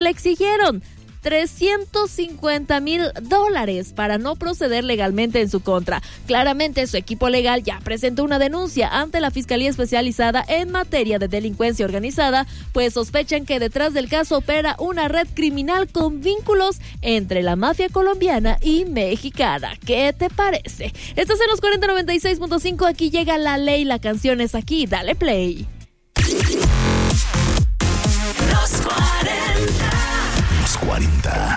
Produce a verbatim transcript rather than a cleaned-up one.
le exigieron trescientos cincuenta mil dólares para no proceder legalmente en su contra. Claramente su equipo legal ya presentó una denuncia ante la Fiscalía Especializada en materia de delincuencia organizada, pues sospechan que detrás del caso opera una red criminal con vínculos entre la mafia colombiana y mexicana. ¿Qué te parece? Estás en los cuarenta noventa y seis punto cinco, aquí llega La Ley, la canción es aquí, dale play. Los cuarenta. Los cuarenta.